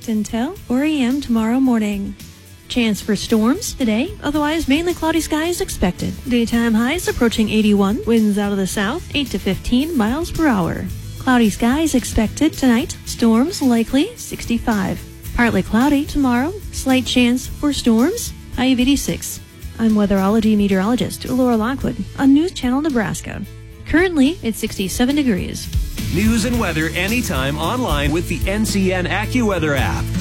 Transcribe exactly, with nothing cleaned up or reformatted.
until four a.m. tomorrow morning. Chance for storms today, otherwise mainly cloudy skies expected. Daytime highs approaching eighty-one, winds out of the south, eight to fifteen miles per hour. Cloudy skies expected tonight, storms likely, sixty-five. Partly cloudy tomorrow, slight chance for storms, high of eighty-six. I'm weatherology meteorologist Laura Lockwood on News Channel Nebraska. Currently, it's sixty-seven degrees. News and weather anytime online with the N C N AccuWeather app.